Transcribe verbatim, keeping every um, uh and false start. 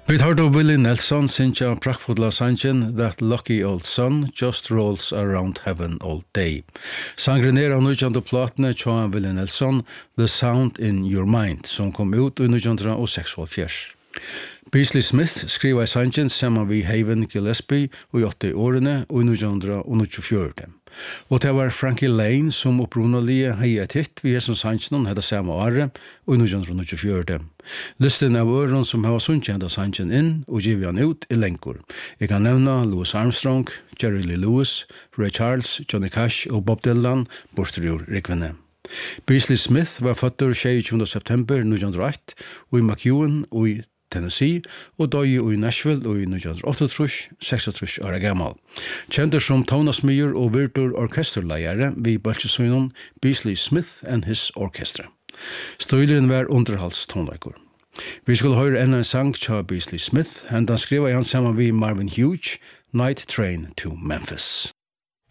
Vi tar då Willie Nelson synja prakkfulla sangen That Lucky Old Sun Just Rolls Around Heaven All Day. Sangren er av nittonhundrade platene tja Willie Nelson The Sound in Your Mind som kom ut i nittonhundrade seksoghalvfjerds. Beasley Smith skriva i sangen saman vi Haven Gillespie og i åtte årene og i nittonhundrade nittiofjøra. Og det var Frankie Lane som opprunalige hei et hit vi som sangen hedda samme året og i nittonhundrade nittiofjøra. Listen av øren som har sunnet henda sangen inn og givet han ut i lenkur. Jeg kan nevna Louis Armstrong, Jerry Lee Lewis, Ray Charles, Johnny Cash og Bob Dylan, borstrur rikvene. Beasley Smith var føtter tjueåtte september nittonhundrade og ett og i McEwen og i Tennessee og døy i Nashville og i nittonhundrade åttaogtrýss, seksogtrýss åra gammal. Kjentur som tónasmiður og virtur orkesterleiare vi bøltsesøgnon Beasley Smith and his orchestra. Støyleren var underhaldstonleikur. Vi skulle høre enn en sang tja Beasley Smith, hendan skriva han saman vi Marvin Hughes, Night Train to Memphis.